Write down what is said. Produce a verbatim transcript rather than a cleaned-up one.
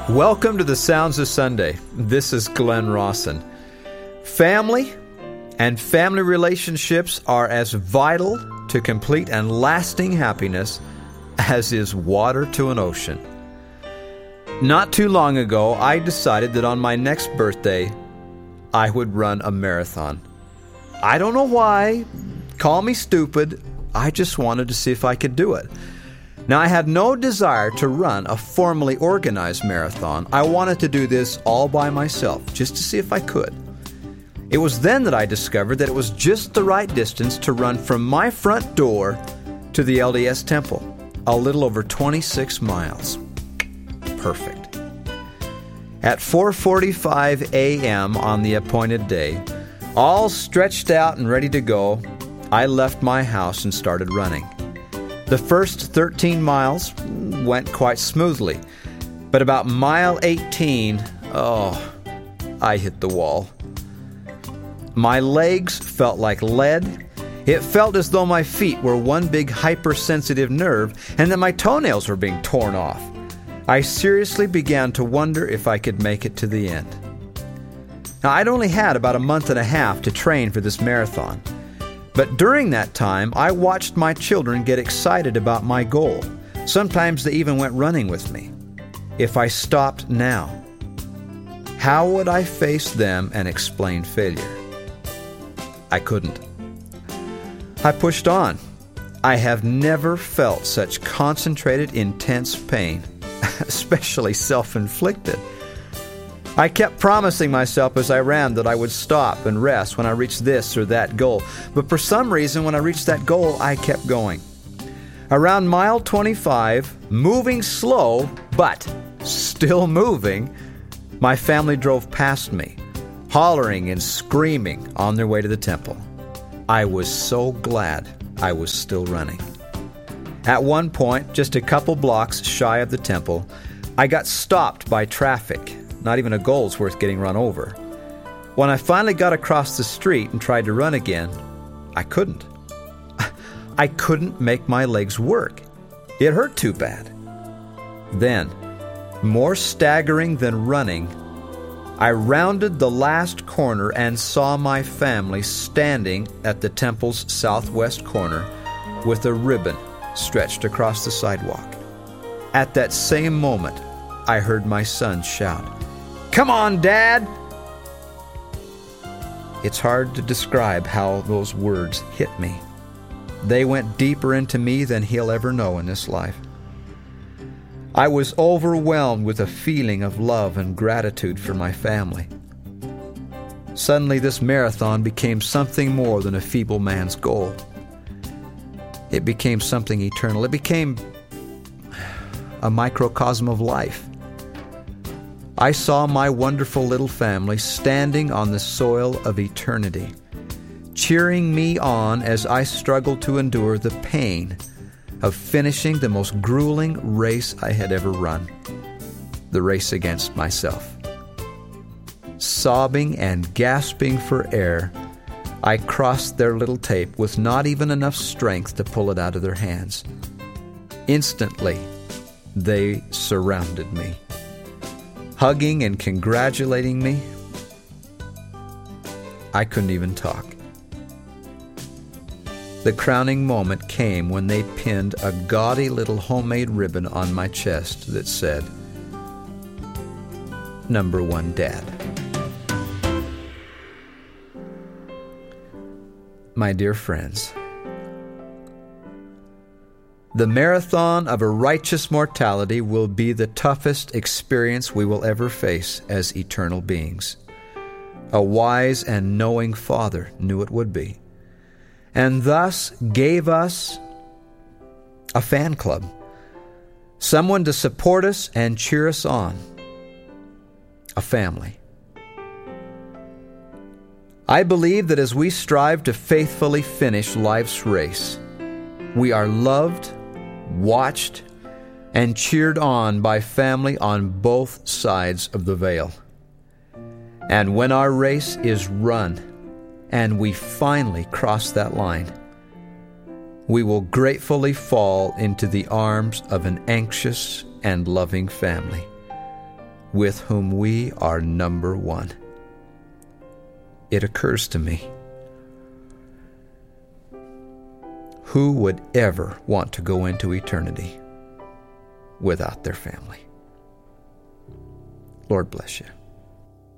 Welcome to the Sounds of Sunday. This is Glenn Rawson. Family and family relationships are as vital to complete and lasting happiness as is water to an ocean. Not too long ago, I decided that on my next birthday, I would run a marathon. I don't know why. Call me stupid. I just wanted to see if I could do it. Now, I had no desire to run a formally organized marathon. I wanted to do this all by myself, just to see if I could. It was then that I discovered that it was just the right distance to run from my front door to the L D S Temple, a little over twenty-six miles. Perfect. At four forty-five a.m. on the appointed day, all stretched out and ready to go, I left my house and started running. The first thirteen miles went quite smoothly, but about mile eighteen, oh, I hit the wall. My legs felt like lead. It felt as though my feet were one big hypersensitive nerve and that my toenails were being torn off. I seriously began to wonder if I could make it to the end. Now, I'd only had about a month and a half to train for this marathon. But during that time, I watched my children get excited about my goal. Sometimes they even went running with me. If I stopped now, how would I face them and explain failure? I couldn't. I pushed on. I have never felt such concentrated, intense pain, especially self-inflicted. I kept promising myself as I ran that I would stop and rest when I reached this or that goal. But for some reason, when I reached that goal, I kept going. Around mile twenty-five, moving slow, but still moving, my family drove past me, hollering and screaming on their way to the temple. I was so glad I was still running. At one point, just a couple blocks shy of the temple, I got stopped by traffic. Not even a goal's worth getting run over. When I finally got across the street and tried to run again, I couldn't. I couldn't make my legs work. It hurt too bad. Then, more staggering than running, I rounded the last corner and saw my family standing at the temple's southwest corner with a ribbon stretched across the sidewalk. At that same moment, I heard my son shout, "Come on, Dad!" It's hard to describe how those words hit me. They went deeper into me than he'll ever know in this life. I was overwhelmed with a feeling of love and gratitude for my family. Suddenly, this marathon became something more than a feeble man's goal. It became something eternal. It became a microcosm of life. I saw my wonderful little family standing on the soil of eternity, cheering me on as I struggled to endure the pain of finishing the most grueling race I had ever run, the race against myself. Sobbing and gasping for air, I crossed their little tape with not even enough strength to pull it out of their hands. Instantly, they surrounded me, hugging and congratulating me. I couldn't even talk. The crowning moment came when they pinned a gaudy little homemade ribbon on my chest that said, "Number one Dad." My dear friends, the marathon of a righteous mortality will be the toughest experience we will ever face as eternal beings. A wise and knowing Father knew it would be, and thus gave us a fan club, someone to support us and cheer us on, a family. I believe that as we strive to faithfully finish life's race, we are loved, watched, and cheered on by family on both sides of the veil. And when our race is run and we finally cross that line, we will gratefully fall into the arms of an anxious and loving family. with whom we are number one. It occurs to me, who would ever want to go into eternity without their family? Lord bless you.